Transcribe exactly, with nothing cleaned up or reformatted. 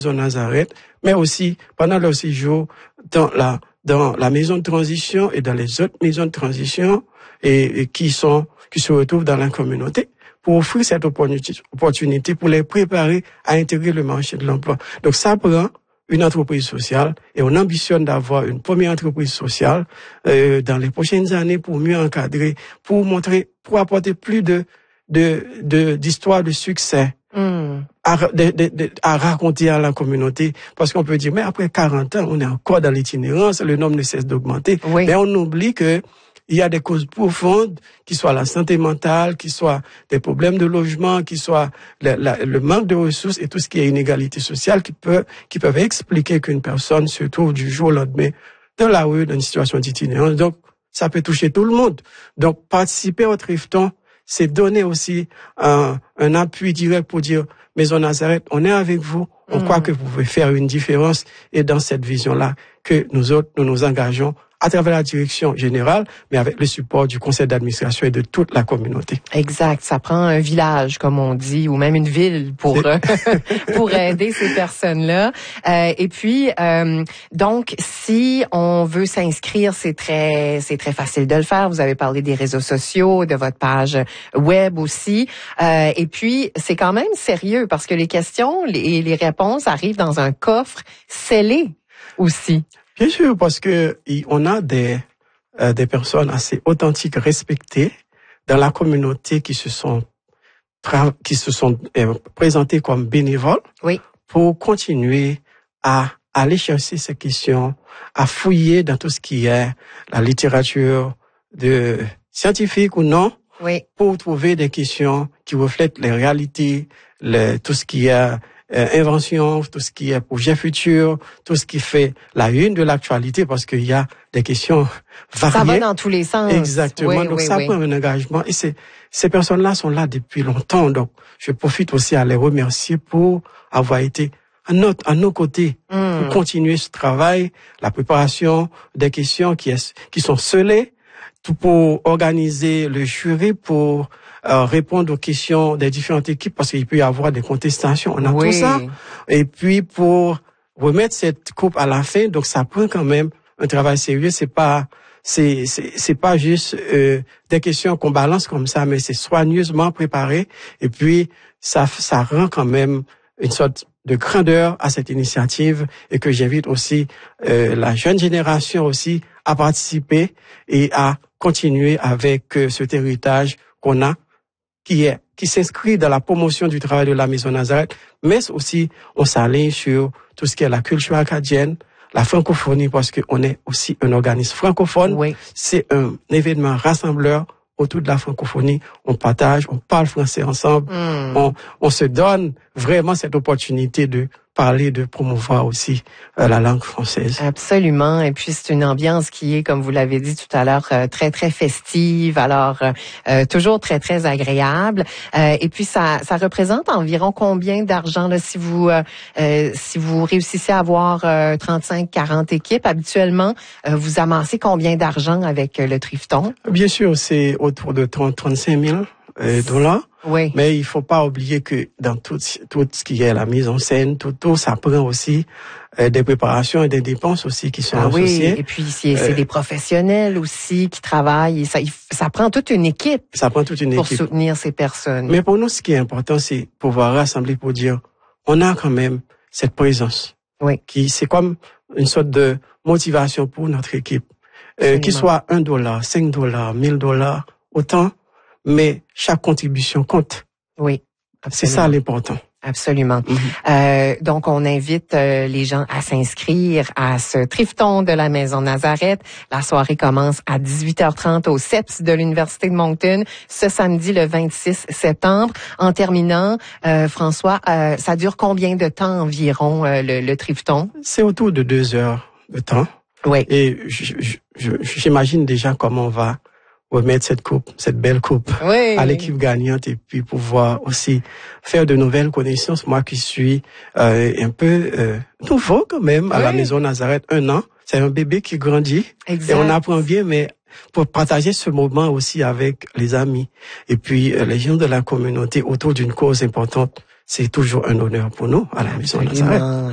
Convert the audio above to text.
maison Nazareth, mais aussi pendant leur séjour dans la dans la maison de transition et dans les autres maisons de transition et, et qui sont qui se retrouvent dans la communauté, pour offrir cette opportunité pour les préparer à intégrer le marché de l'emploi. Donc ça prend une entreprise sociale et on ambitionne d'avoir une première entreprise sociale euh, dans les prochaines années pour mieux encadrer, pour montrer, pour apporter plus de de de d'histoires de succès mm. à, de, de, de, à raconter à la communauté, parce qu'on peut dire mais après quarante ans on est encore dans l'itinérance, le nombre ne cesse d'augmenter, oui. Mais on oublie que il y a des causes profondes, qui soient la santé mentale, qui soient des problèmes de logement, qui soient le, la, le manque de ressources et tout ce qui est inégalité sociale qui peut, qui peuvent expliquer qu'une personne se trouve du jour au lendemain dans la rue, dans une situation d'itinérance. Donc, ça peut toucher tout le monde. Donc, participer au Trifton, c'est donner aussi un, un appui direct pour dire, Maison Nazareth, on est avec vous, on mmh. croit que vous pouvez faire une différence, et dans cette vision-là, que nous autres, nous nous engageons à travers la direction générale, mais avec le support du conseil d'administration et de toute la communauté. Exact. Ça prend un village, comme on dit, ou même une ville pour euh, pour aider ces personnes-là. Euh, et puis, euh, donc, si on veut s'inscrire, c'est très c'est très facile de le faire. Vous avez parlé des réseaux sociaux, de votre page web aussi. Euh, et puis, c'est quand même sérieux parce que les questions et les réponses arrivent dans un coffre scellé aussi. Bien sûr, parce que on a des euh, des personnes assez authentiques, respectées dans la communauté qui se sont qui se sont euh, présentées comme bénévoles, oui, pour continuer à aller chercher ces questions, à fouiller dans tout ce qui est la littérature de scientifique ou non, oui, pour trouver des questions qui reflètent les réalités, les, tout ce qui est Euh, invention, tout ce qui est projet futur, tout ce qui fait la une de l'actualité, parce qu'il y a des questions variées. Ça va dans tous les sens. Exactement. Oui, donc oui, ça oui. prend un engagement. Et c'est, ces personnes-là sont là depuis longtemps. Donc je profite aussi à les remercier pour avoir été à, notre, à nos côtés, mm. pour continuer ce travail, la préparation des questions qui, est, qui sont scellées, tout pour organiser le jury, pour Euh, répondre aux questions des différentes équipes, parce qu'il peut y avoir des contestations. On a oui. tout ça. Et puis, pour remettre cette coupe à la fin, donc ça prend quand même un travail sérieux. C'est pas, c'est, c'est, c'est pas juste euh, des questions qu'on balance comme ça, mais c'est soigneusement préparé. Et puis, ça, ça rend quand même une sorte de grandeur à cette initiative, et que j'invite aussi euh, la jeune génération aussi à participer et à continuer avec euh, cet héritage qu'on a, qui est, qui s'inscrit dans la promotion du travail de la Maison Nazareth, mais aussi, on s'aligne sur tout ce qui est la culture acadienne, la francophonie, parce qu'on est aussi un organisme francophone. Oui. C'est un événement rassembleur autour de la francophonie. On partage, on parle français ensemble. Mm. On, on se donne vraiment cette opportunité de parler, de promouvoir aussi euh, la langue française. Absolument. Et puis, c'est une ambiance qui est, comme vous l'avez dit tout à l'heure, euh, très, très festive. Alors, euh, toujours très, très agréable. Euh, et puis, ça, ça représente environ combien d'argent, là, si vous, euh, euh, si vous réussissez à avoir euh, trente-cinq, quarante équipes, habituellement, euh, vous amassez combien d'argent avec euh, le Trifton? Bien sûr, c'est autour de trente, trente-cinq mille euh, dollars. Oui. Mais il faut pas oublier que dans tout, tout ce qui est la mise en scène, tout, tout ça prend aussi euh, des préparations et des dépenses aussi qui sont ah associées. Oui, et puis c'est, c'est euh, des professionnels aussi qui travaillent. Et ça, ça prend toute une équipe. Ça prend toute une pour équipe. Pour soutenir ces personnes. Mais pour nous, ce qui est important, c'est pouvoir rassembler pour dire, on a quand même cette présence. Oui. Qui, c'est comme une sorte de motivation pour notre équipe. Euh, qu'il soit un dollar, cinq dollars, mille dollars, autant. Mais chaque contribution compte. Oui, absolument. C'est ça l'important. Absolument. Mm-hmm. Euh, donc, on invite euh, les gens à s'inscrire à ce Trifton de la Maison Nazareth. La soirée commence à dix-huit heures trente au C E P S de l'Université de Moncton, ce samedi le vingt-six septembre. En terminant, euh, François, euh, ça dure combien de temps environ, euh, le, le Trifton? C'est autour de deux heures de temps. Oui. Et je, je, je, j'imagine déjà comment on va remettre cette coupe, cette belle coupe oui. à l'équipe gagnante, et puis pouvoir aussi faire de nouvelles connaissances. Moi qui suis euh, un peu euh, nouveau quand même à oui. la Maison Nazareth, un an, c'est un bébé qui grandit. Exact. Et on apprend bien, mais pour partager ce moment aussi avec les amis et puis euh, les gens de la communauté autour d'une cause importante, c'est toujours un honneur pour nous à la Maison Nazareth.